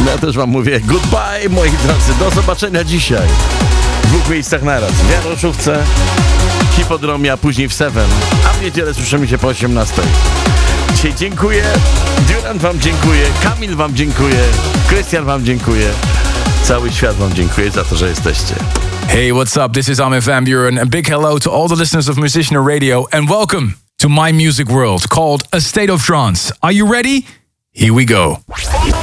Ja też wam mówię goodbye, moi drodzy. Do zobaczenia dzisiaj. W 2 miejscach naraz. W Jaroszówce, Hipodromie, a później w Seven. A w niedzielę słyszymy się po 18. Dzisiaj dziękuję. Durant wam dziękuję. Kamil wam dziękuję. Krystian wam dziękuję. Cały świat wam dziękuję za to, że jesteście. Hey, what's up? This is Armin van Buuren. A big hello to all the listeners of Musician Radio and welcome to my music world called A State of Trance. Are you ready? Here we go.